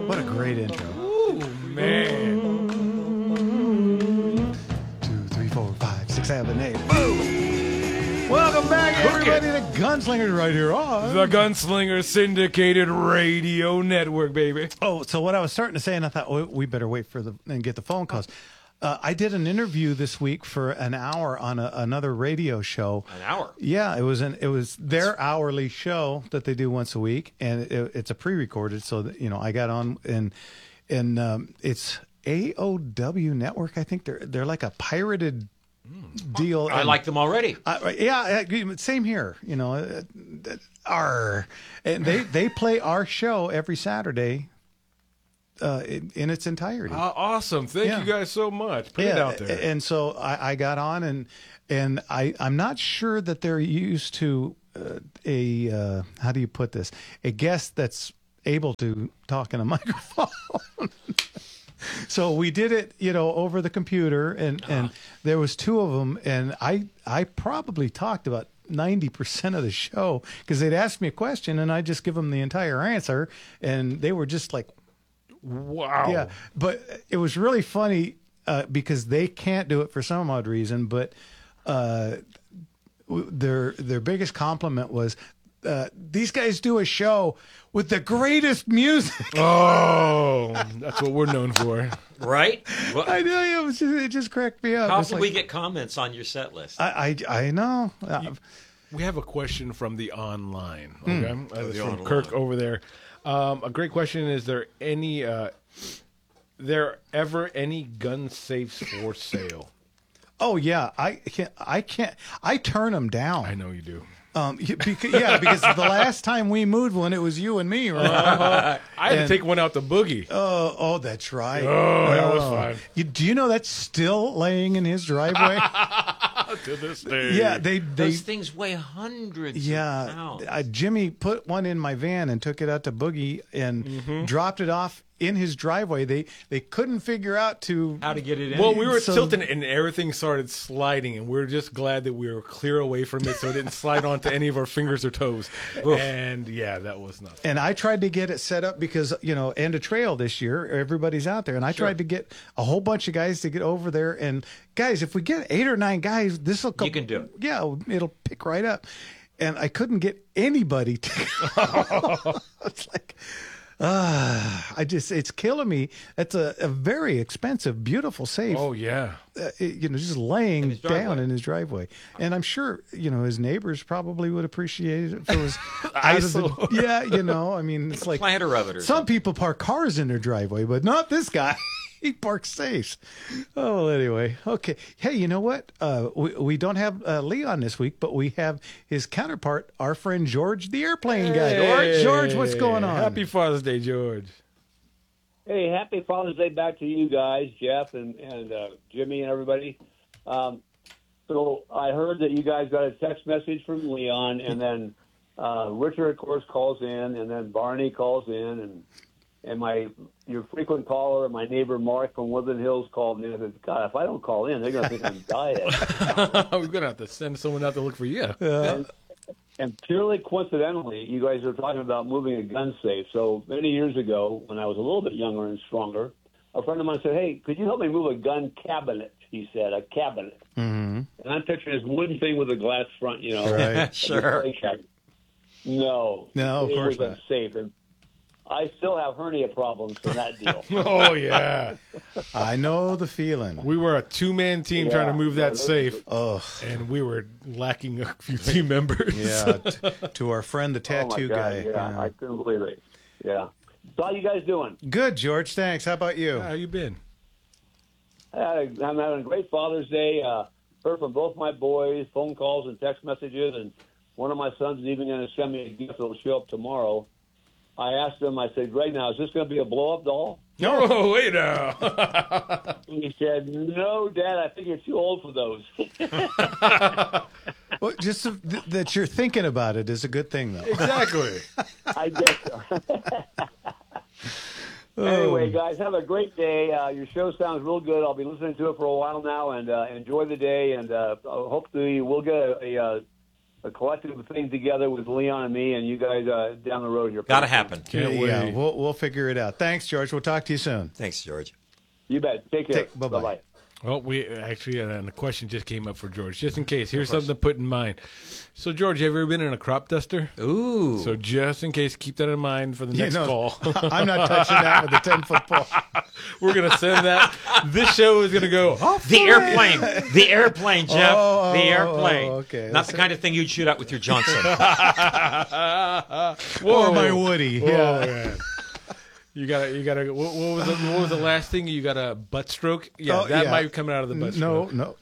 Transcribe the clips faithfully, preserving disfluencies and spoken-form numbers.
What a great intro. Ooh, man. Two, three, four, five, six, seven, eight. Boom! Welcome back, everybody, to Gunslingers right here on The Gunslinger Syndicated Radio Network, baby. Oh, so what I was starting to say, and I thought, oh, we better wait for the and get the phone calls. Uh, I did an interview this week for an hour on a, another radio show. An hour? Yeah, it was an it was their hourly show that they do once a week, and it, it's a pre-recorded. So that, you know, I got on and and um, it's A O W Network. I think they're they're like a pirated deal. I and, like them already. uh, yeah, uh, same here. You know, uh, our and they they play our show every Saturday. Uh, in, in its entirety. Uh, awesome. Thank Yeah. you guys so much. Put it out there. And so I, I got on, and and I I'm not sure that they're used to uh, a uh, how do you put this, a guest that's able to talk in a microphone. So we did it, you know, over the computer, and and there was two of them, and I I probably talked about ninety percent of the show because they'd ask me a question, and I just give them the entire answer, and they were just like, Wow. yeah, but it was really funny uh, because they can't do it for some odd reason. But uh, w- their their biggest compliment was, uh, these guys do a show with the greatest music. Oh, that's what we're known for. Right? What, I know you, it, was just, it just cracked me up. how It's can like, we get comments on your set list? I I, I know. Uh, We have a question from the online. Okay, uh, it's The from online. Kirk over there. Um, a great question: is there any, uh, there ever any gun safes for sale? oh yeah, I can't. I can't. I turn them down. I know you do. Um, y- because, yeah, because the last time we moved one, it was you and me, right? I had And- to take one out to Boogie. Oh, oh, that's right. Oh, that was fun. You, do you know that's still laying in his driveway? To this day. Yeah, they they Those things weigh hundreds of yeah. pounds. Uh, Jimmy put one in my van and took it out to Boogie and Mm-hmm. dropped it off in his driveway. They they couldn't figure out to. How to get it in? Well, we were So- tilting it and everything started sliding, and we are just glad that we were clear away from it so it didn't slide onto any of our fingers or toes. And yeah, that was not fun. And I tried to get it set up because, you know, end of trail this year, everybody's out there. And I tried to get a whole bunch of guys to get over there. And guys, if we get eight or nine guys, this will come. You can do it. Yeah, it'll pick right up. And I couldn't get anybody to. It's like, ah, I just, it's killing me. It's a, a very expensive, beautiful safe. Oh, yeah. Uh, it- you know, just laying his driveway. down in his driveway. And I'm sure, you know, his neighbors probably would appreciate it if it was out of the, ISO. yeah, you know, I mean, it's like Planter of it or some something. people park cars in their driveway, but not this guy. He parks safes. Oh, well, anyway, okay. Hey, you know what? Uh, we we don't have uh, Leon this week, but we have his counterpart, our friend George, the airplane guy. George, George, what's going on? Happy Father's Day, George. Hey, happy Father's Day back to you guys, Jeff and, and uh, Jimmy and everybody. Um, so I heard that you guys got a text message from Leon, and then uh, Richard, of course, calls in, and then Barney calls in, and and my your frequent caller, my neighbor Mark from Woodland Hills called in and said, God, if I don't call in, they're going to think I'm dying. We're going to have to send someone out to look for you. and, and purely coincidentally, you guys are talking about moving a gun safe. So many years ago, when I was a little bit younger and stronger, a friend of mine said, hey, could you help me move a gun cabinet? He said, a cabinet. Mm-hmm. And I'm picturing this wooden thing with a glass front, you know. Right. Sure. No. No, of it course was not. unsafe. And I still have hernia problems from that deal. Oh, yeah. I know the feeling. We were a two-man team Yeah, trying to move yeah, that those- safe, Oh, and we were lacking a few team members. yeah. T- to our friend, the Oh, my tattoo God, guy. yeah, Yeah. I couldn't believe it. Yeah. So how you guys doing? Good, George. Thanks. How about you? How you been? Uh, I'm having a great Father's Day. Uh, heard from both my boys, phone calls and text messages, and one of my sons is even going to send me a gift that will show up tomorrow. I asked him, I said, Greg, now, is this going to be a blow-up doll? No, wait now. And he said, no, Dad, I think you're too old for those. Well, just th- that you're thinking about it is a good thing, though. Exactly. I guess so. Anyway, guys, have a great day. Uh, your show sounds real good. I'll be listening to it for a while now, and uh, enjoy the day. And uh, hopefully we'll get a, a, a collective thing together with Leon and me, and you guys uh, down the road here. Gotta happen. Can't yeah, wait. we'll we'll figure it out. Thanks, George. We'll talk to you soon. Thanks, George. You bet. Take care. Take- bye-bye. Bye-bye. Well, we actually, uh, and a question just came up for George, just in case. Here's something to put in mind. So, George, have you ever been in a crop duster? Ooh. So, just in case, keep that in mind for the next You know, call. I'm not touching that with a ten foot pole. We're gonna send that. This show is gonna go off The airplane. The airplane, Jeff. Oh, the oh, airplane. oh, okay. Not That's the kind of thing you'd shoot out with your Johnson. Or my Woody. Whoa, Yeah. man. You gotta, you gotta. What, what was the, what was the last thing? You got a butt stroke? Yeah, Oh, that yeah. might be coming out of the butt No, stroke. no.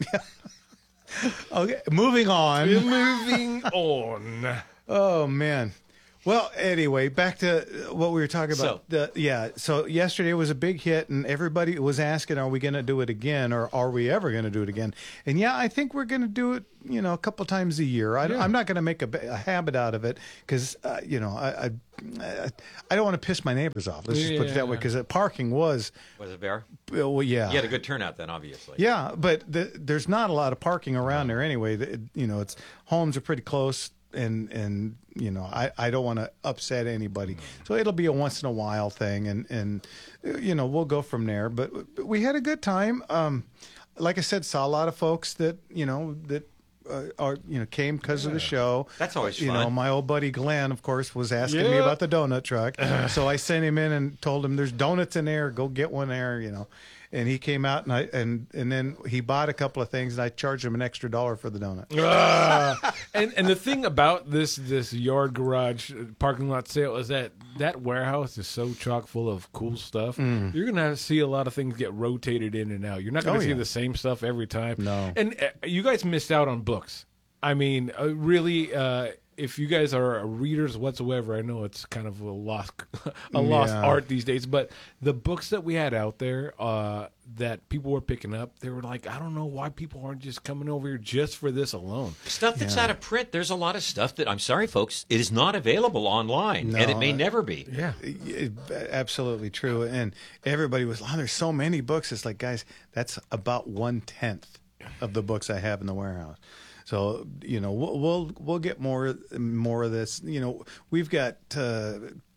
Okay, moving on. Moving on. Oh man. Well, anyway, back to what we were talking about. So- the, yeah, so yesterday was a big hit, and everybody was asking, "Are we going to do it again, or are we ever going to do it again?" And yeah, I think we're going to do it. You know, a couple times a year. I, Yeah. I'm not going to make a, ba- a habit out of it because uh, you know I, I I don't want to piss my neighbors off. Let's just put it that way. Yeah. Because parking was, Was it bear? well, yeah, You had a good turnout then, obviously. yeah, but the, there's not a lot of parking around there anyway. The, you know, it's homes are pretty close, and and you know, I, I don't want to upset anybody, so it'll be a once in a while thing, and and you know, we'll go from there. But, but we had a good time. Um, like I said, saw a lot of folks that you know that. Uh, are you know came because of the show. That's always you fun. know. My old buddy Glenn, of course, was asking me Yeah. about the donut truck, so I sent him in and told him there's donuts in there. Go get one there. You know, and he came out and I and and then he bought a couple of things and I charged him an extra dollar for the donut. Ah. and and the thing about this this yard garage uh, parking lot sale is that that warehouse is so chock full of cool stuff. You're gonna have to see a lot of things get rotated in and out. You're not gonna Oh, see yeah. the same stuff every time. No. And uh, you guys missed out on books. I mean, uh, really. Uh, if you guys are readers whatsoever, I know it's kind of a lost, a lost Yeah. art these days. But the books that we had out there uh, that people were picking up, they were like, I don't know why people aren't just coming over here just for this alone. Stuff that's out of print. There's a lot of stuff that, I'm sorry, folks, it is not available online, No, and it may uh, never be. Yeah. It- absolutely true. And everybody was, oh, there's so many books. It's like, guys, that's about one tenth of the books I have in the warehouse. So you know, we'll we'll, we'll get more more of this. You know, we've got uh,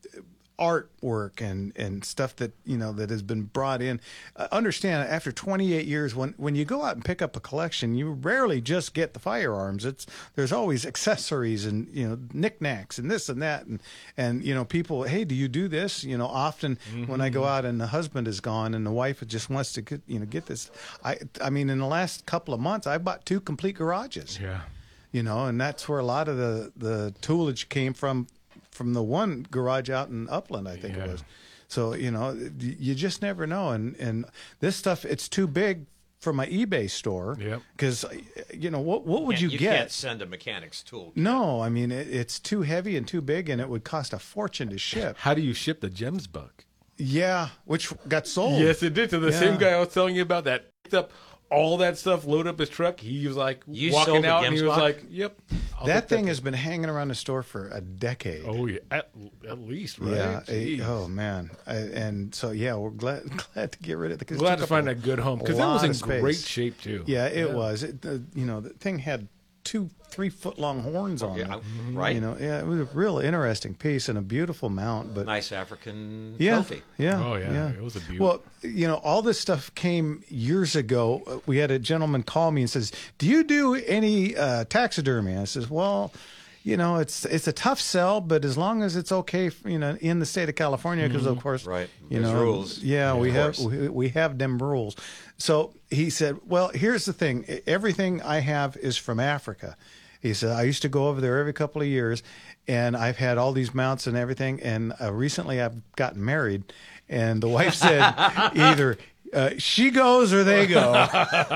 artwork and and stuff that you know that has been brought in. Uh, understand, after twenty-eight years, when when you go out and pick up a collection, you rarely just get the firearms. It's there's always accessories and you know knickknacks and this and that and and you know people, hey, do you do this? You know, often when I go out and the husband is gone and the wife just wants to get, you know get this. I I mean, in the last couple of months, I bought two complete garages. Yeah. You know, and that's where a lot of the the toolage came from. From the one garage out in Upland, I think Yeah. it was. So, you know, you just never know. And, and this stuff, it's too big for my eBay store. Yep. Because, you know, what what would Can't- you, you get? can't send a mechanic's tool. No, I mean, it, it's too heavy and too big, and it would cost a fortune to ship. How do you ship the gems buck? Yeah, which got sold. Yes, it did. To the Yeah. same guy I was telling you about that picked up all that stuff, loaded up his truck. He was like You sold walking the out, and he was Gemsbach? like, "Yep." I'll That take thing has been hanging around the store for a decade. Oh yeah, at, at least right. Yeah. Jeez. eh, oh man. I, and so yeah, we're glad glad to get rid of it. 'cause it Glad took to up find a a good home because it lot was in of space. great shape too. Yeah, it was. It, uh, you know, the thing had two, three foot long horns on Yeah, it. right? You know, yeah, it was a real interesting piece and a beautiful mount. But Nice African yeah, trophy. yeah, Oh, yeah, it was a beaut. Well, you know, all this stuff came years ago. Uh, We had a gentleman call me and says, "Do you do any uh, taxidermy?" I says, "Well." You know, it's it's a tough sell, but as long as it's okay, for, you know, in the state of California, because of course, Right. you There's know, rules. Yeah, Yeah, we of have course. we, we have them rules. So he said, "Well, here's the thing. Everything I have is from Africa." He said, "I used to go over there every couple of years, and I've had all these mounts and everything. And uh, recently, I've gotten married, and the wife said either." Uh, she goes or they go.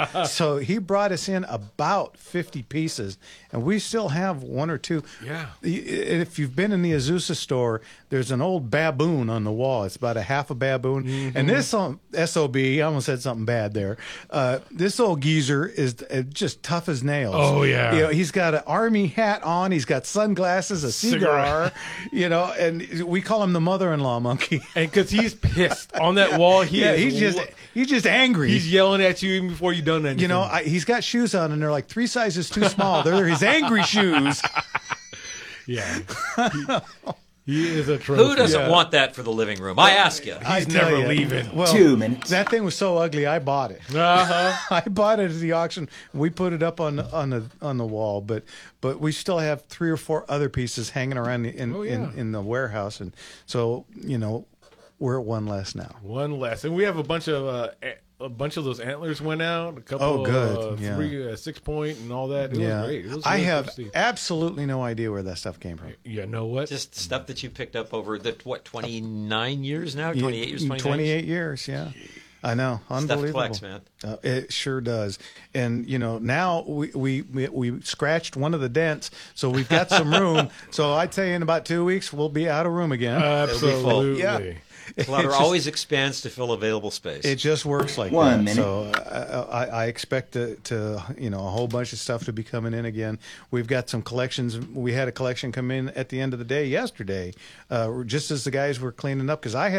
So he brought us in about fifty pieces, and we still have one or two. Yeah. If you've been in the Azusa store, there's an old baboon on the wall. It's about a half a baboon. Mm-hmm. And this um, S O B, I almost said something bad there. Uh, this old geezer is uh, just tough as nails. Oh, yeah. You know, he's got an army hat on. He's got sunglasses, a cigar, you know, and we call him the mother-in-law monkey. and because he's pissed on that wall, he Yeah, is he's just wa- He's just angry. He's yelling at you even before you've done anything. you know, I, he's got shoes on, and they're like three sizes too small. They're his angry shoes. yeah. He, he is a trophy. Who doesn't Yeah. want that for the living room? I ask you. I He's tell never ya, leaving. Well, Two minutes. That thing was so ugly, I bought it. Uh-huh. I bought it at the auction. We put it up on the, on the on the wall, but but we still have three or four other pieces hanging around in Oh, yeah. in, in the warehouse, and so you know we're at one less now. One less, and we have a bunch of uh, a, a bunch of those antlers went out. A couple, Oh, good. uh, Yeah. three, uh, six point, and all that. It yeah, was great. It was I really have cool to see. absolutely no idea where that stuff came from. You know what? Just stuff that you picked up over the what twenty-nine years now, twenty-eight years, twenty-nine twenty-eight years, yeah. I know, Stuff unbelievable. collects, man. Uh, it sure does. And you know, now we, we we we scratched one of the dents, so we've got some room. So I tell you, in about two weeks, we'll be out of room again. Absolutely. Yeah. Clutter It's just- always expands to fill available space. It just works like One that. minute. So I, I, I expect to, to, you know, a whole bunch of stuff to be coming in again. We've got some collections. We had a collection come in at the end of the day yesterday, uh, just as the guys were cleaning up, because I had